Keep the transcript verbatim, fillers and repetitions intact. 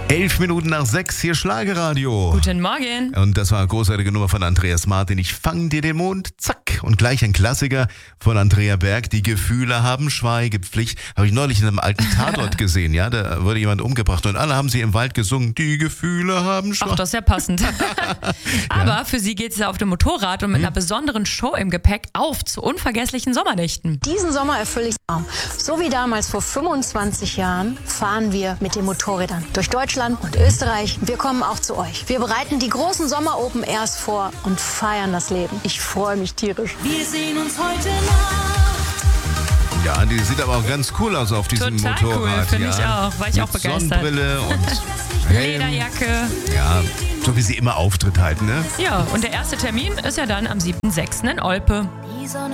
Elf Minuten nach sechs, hier Schlagerradio. Guten Morgen. Und das war eine großartige Nummer von Andreas Martin. Ich fang dir den Mond, zack. Und gleich ein Klassiker von Andrea Berg. Die Gefühle haben Schweigepflicht. Habe ich neulich in einem alten Tatort gesehen. Ja, da wurde jemand umgebracht und alle haben sie im Wald gesungen. Die Gefühle haben Schweigepflicht. Ach, das ist ja passend. Aber ja. Für sie geht es ja auf dem Motorrad und mit hm. einer besonderen Show im Gepäck auf zu unvergesslichen Sommernächten. Diesen Sommer erfülle ich Traum. So wie damals vor fünfundzwanzig Jahren fahren wir mit den Motorrädern durch Deutschland und Österreich. Wir kommen auch zu euch. Wir bereiten die großen Sommer-Open Airs vor und feiern das Leben. Ich freue mich tierisch. Wir sehen uns heute Nacht. Ja, die sieht aber auch ganz cool aus auf diesem Total Motorrad. Cool, finde ja. ich auch. War ich Mit auch begeistert. Sonnenbrille und Helm. Lederjacke. Ja, so wie sie immer auftritt halt, ne? Ja, und der erste Termin ist ja dann am siebten sechsten in Olpe. Die Sonne